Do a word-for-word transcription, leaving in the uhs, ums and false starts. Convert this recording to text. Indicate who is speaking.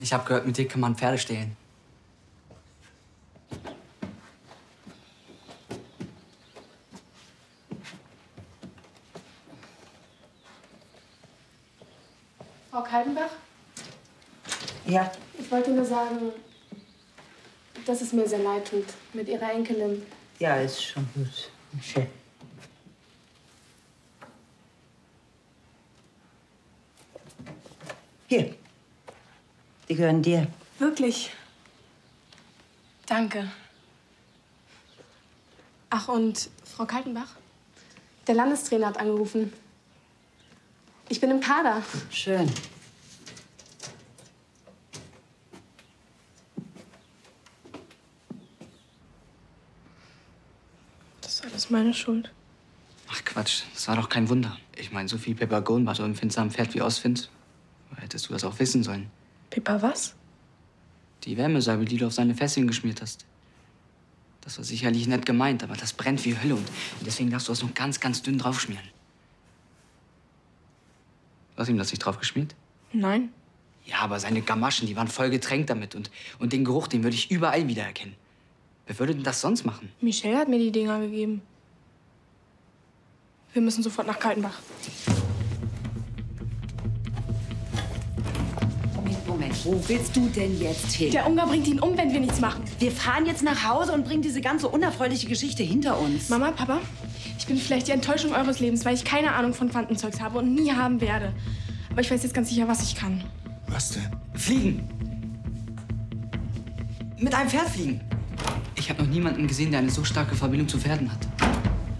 Speaker 1: Ich habe gehört, mit dir kann man Pferde stehlen.
Speaker 2: Frau Kaltenbach?
Speaker 3: Ja.
Speaker 2: Ich wollte nur sagen, dass es mir sehr leid tut mit Ihrer Enkelin.
Speaker 3: Ja, ist schon gut. Schön. Hier. Die gehören dir.
Speaker 2: Wirklich? Danke. Ach, und Frau Kaltenbach? Der Landestrainer hat angerufen. Ich bin im Kader.
Speaker 3: Schön.
Speaker 2: Das ist alles meine Schuld.
Speaker 1: Ach Quatsch, das war doch kein Wunder. Ich meine, so viel Pepergon war so empfindsam Pferd wie Ostwind. Woher hättest du das auch wissen sollen?
Speaker 2: Pippa, was?
Speaker 1: Die Wärmesalbe, die du auf seine Fesseln geschmiert hast. Das war sicherlich nett gemeint, aber das brennt wie Hölle und, und deswegen darfst du das noch ganz, ganz dünn draufschmieren. Du hast ihm das nicht draufgeschmiert?
Speaker 2: Nein.
Speaker 1: Ja, aber seine Gamaschen, die waren voll getränkt damit und, und den Geruch, den würde ich überall wiedererkennen. Wer würde denn das sonst machen?
Speaker 2: Michelle hat mir die Dinger gegeben. Wir müssen sofort nach Kaltenbach.
Speaker 4: Moment, Moment. Wo willst du denn jetzt hin?
Speaker 2: Der Ungar bringt ihn um, wenn wir nichts machen.
Speaker 4: Wir fahren jetzt nach Hause und bringen diese ganze unerfreuliche Geschichte hinter uns.
Speaker 2: Mama, Papa, ich bin vielleicht die Enttäuschung eures Lebens, weil ich keine Ahnung von Quantenzeugs habe und nie haben werde. Aber ich weiß jetzt ganz sicher, was ich kann.
Speaker 5: Was denn?
Speaker 1: Fliegen! Mit einem Pferd fliegen! Ich habe noch niemanden gesehen, der eine so starke Verbindung zu Pferden hat.